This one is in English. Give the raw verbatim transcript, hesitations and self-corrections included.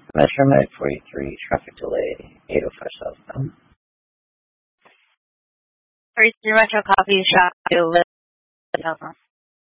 Metro nine forty-three, traffic delay, eight oh five southbound. forty-three Metro, copy, shop, with Alpha.